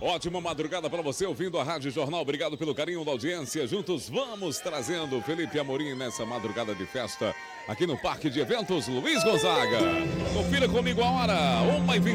Ótima madrugada para você ouvindo a Rádio Jornal. Obrigado pelo carinho da audiência. Juntos vamos trazendo Felipe Amorim nessa madrugada de festa aqui no Parque de Eventos Luiz Gonzaga. Confira comigo a hora, 1h20.